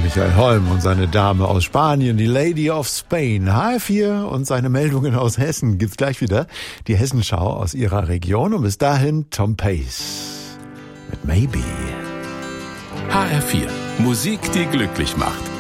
Michael Holm und seine Dame aus Spanien, die Lady of Spain. HR4 und seine Meldungen aus Hessen gibt's gleich wieder. Die Hessenschau aus ihrer Region und bis dahin Tom Pace mit Maybe. HR4, Musik, die glücklich macht.